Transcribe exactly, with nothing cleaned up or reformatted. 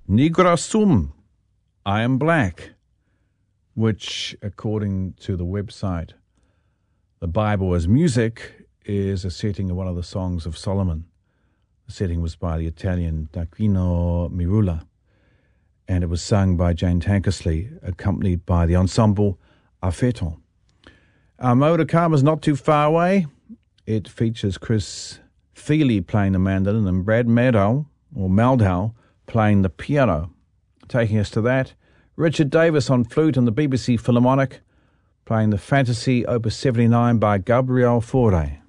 Negra sum, I am black, which, according to the website, The Bible as Music, is a setting of one of the songs of Solomon. The setting was by the Italian D'Aquino Mirula, and it was sung by Jane Tankersley, accompanied by the ensemble Affeton. Our Motor Karma's not too far away. It features Chris Feely playing the mandolin and Brad Meadow, or Meldau, playing the piano. Taking us to that, Richard Davis on flute and the B B C Philharmonic, playing the Fantasy Opus seventy-nine by Gabriel Fauré.